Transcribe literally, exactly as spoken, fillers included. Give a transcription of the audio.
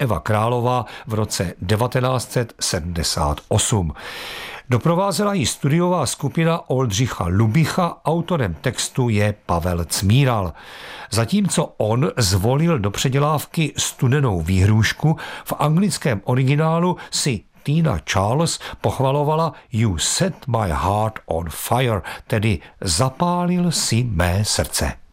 Eva Králová v roce devatenáct set sedmdesát osm. Doprovázela ji studiová skupina Oldřicha Lubicha, autorem textu je Pavel Cmíral. Zatímco on zvolil do předělávky Studenou výhrůžku, v anglickém originálu si Tina Charles pochvalovala You set my heart on fire, tedy zapálil si mé srdce.